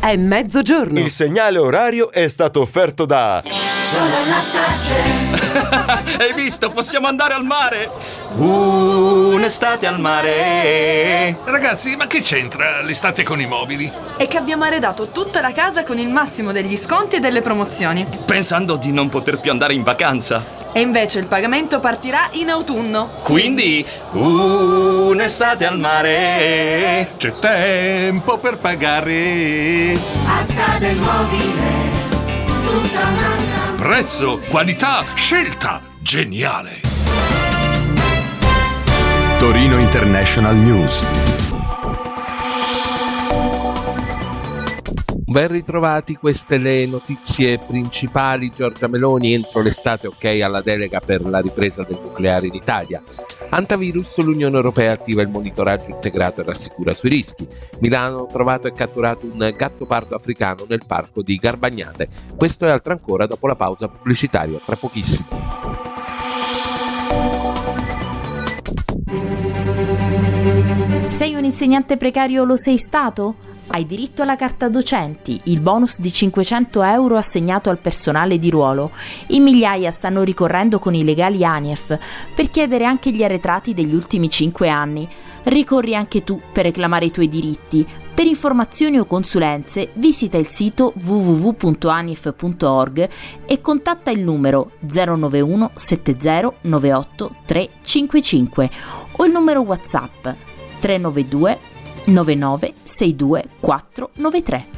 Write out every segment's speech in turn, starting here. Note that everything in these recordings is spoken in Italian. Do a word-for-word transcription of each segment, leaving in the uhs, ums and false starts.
È mezzogiorno. Il segnale orario è stato offerto da Solo la Starcel. Hai visto? Possiamo andare al mare. Uh, un'estate al mare. Ragazzi, ma che c'entra l'estate con i mobili? È che abbiamo arredato tutta la casa con il massimo degli sconti e delle promozioni, Pensando di non poter più andare in vacanza. e invece il pagamento partirà in autunno. Quindi, uh, un'estate al mare. C'è tempo per pagare. Asta del mobile, tutta un'altra. Prezzo, qualità, scelta. Geniale. Torino International News. Ben ritrovati, queste le notizie principali. Giorgia Meloni, entro l'estate ok alla delega per la ripresa del nucleare in Italia. Antivirus, l'Unione Europea attiva il monitoraggio integrato e rassicura sui rischi. Milano, trovato e catturato un gatto pardo africano nel parco di Garbagnate. Questo e altro ancora dopo la pausa pubblicitaria, tra pochissimo. Sei un insegnante precario o lo sei stato? Hai diritto alla carta docenti, il bonus di cinquecento euro assegnato al personale di ruolo. In migliaia stanno ricorrendo con i legali ANIEF per chiedere anche gli arretrati degli ultimi cinque anni. Ricorri anche tu per reclamare i tuoi diritti. Per informazioni o consulenze visita il sito w w w punto anief punto org e contatta il numero zero nove uno sette zero nove otto tre cinque cinque o il numero WhatsApp tre nove due nove nove sei due quattro nove tre.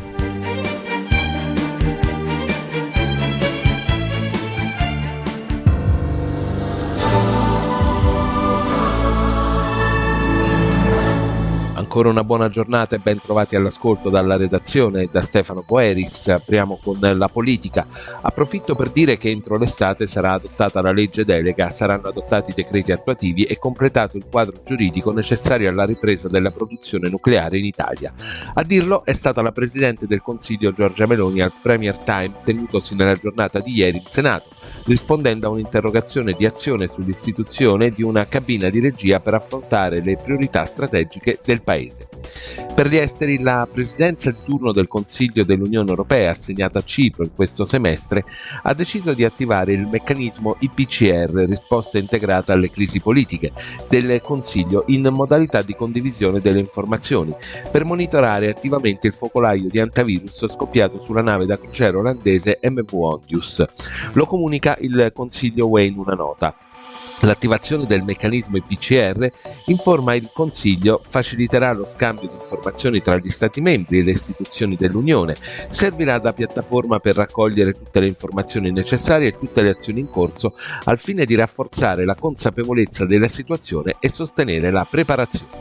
Ancora una buona giornata e ben trovati all'ascolto dalla redazione e da Stefano Poeris. Apriamo con la politica. Approfitto per dire che entro l'estate sarà adottata la legge delega, saranno adottati i decreti attuativi e completato il quadro giuridico necessario alla ripresa della produzione nucleare in Italia. A dirlo è stata la Presidente del Consiglio Giorgia Meloni al Premier Time tenutosi nella giornata di ieri in Senato, rispondendo a un'interrogazione di Azione sull'istituzione di una cabina di regia per affrontare le priorità strategiche del Paese. Per gli esteri, la presidenza di turno del Consiglio dell'Unione Europea, assegnata a Cipro in questo semestre, ha deciso di attivare il meccanismo I P C R, risposta integrata alle crisi politiche, del Consiglio in modalità di condivisione delle informazioni, per monitorare attivamente il focolaio di antivirus scoppiato sulla nave da crociera olandese M V Ondius. Lo comunica il Consiglio U E in una nota. L'attivazione del meccanismo I P C R, informa il Consiglio, faciliterà lo scambio di informazioni tra gli Stati membri e le istituzioni dell'Unione, servirà da piattaforma per raccogliere tutte le informazioni necessarie e tutte le azioni in corso al fine di rafforzare la consapevolezza della situazione e sostenere la preparazione.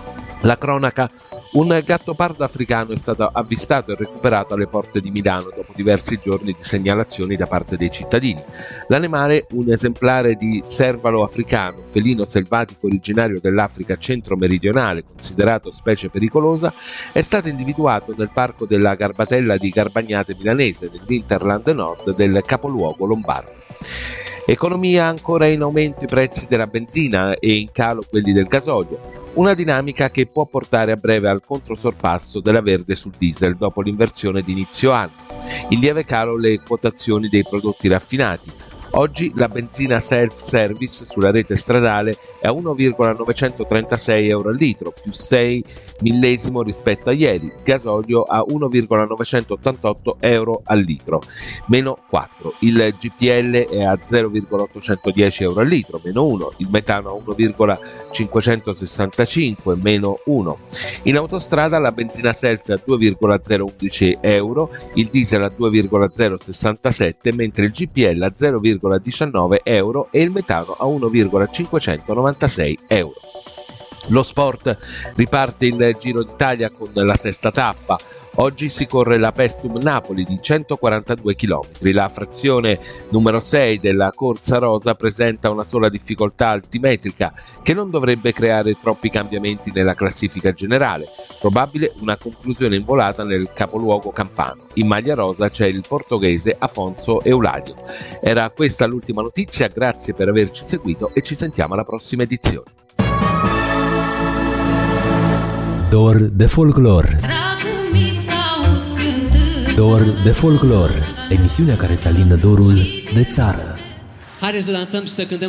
La cronaca: un gatto pardo africano è stato avvistato e recuperato alle porte di Milano dopo diversi giorni di segnalazioni da parte dei cittadini. L'animale, un esemplare di servalo africano, felino selvatico originario dell'Africa centro-meridionale, considerato specie pericolosa, è stato individuato nel parco della Garbatella di Garbagnate milanese, nell'Interland Nord del capoluogo lombardo. Economia: ancora in aumento i prezzi della benzina e in calo quelli del gasolio. Una dinamica che può portare a breve al controsorpasso della Verde sul diesel dopo l'inversione di inizio anno. In lieve calo le quotazioni dei prodotti raffinati. Oggi la benzina self-service sulla rete stradale è a uno virgola novecentotrentasei euro al litro, più sei millesimo rispetto a ieri. Il gasolio a uno virgola novecentottantotto euro al litro, meno quattro. Il G P L è a zero virgola ottocentodieci euro al litro, meno uno. Il metano a uno virgola cinquecentosessantacinque, meno uno. In autostrada la benzina self è a due virgola zero undici euro, il diesel a due virgola zero sessantasette, mentre il G P L a zero virgola diciannove euro e il metano a uno virgola cinquecentonovantasei euro. Lo sport: riparte il Giro d'Italia con la sesta tappa. Oggi si corre la Pestum Napoli di centoquarantadue chilometri. La frazione numero sei della Corsa Rosa presenta una sola difficoltà altimetrica che non dovrebbe creare troppi cambiamenti nella classifica generale. Probabile una conclusione in volata nel capoluogo campano. In maglia rosa c'è il portoghese Afonso Euladio. Era questa l'ultima notizia, grazie per averci seguito e ci sentiamo alla prossima edizione. Dor de folklore. Dor de folclor, emisiunea care se alină dorul de țară. Haideți să dansăm și să cântăm